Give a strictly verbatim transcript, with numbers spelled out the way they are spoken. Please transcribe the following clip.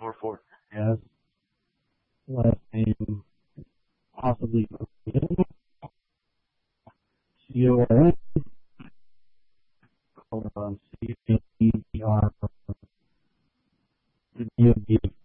four four has last name possibly C O R N or C E R D O D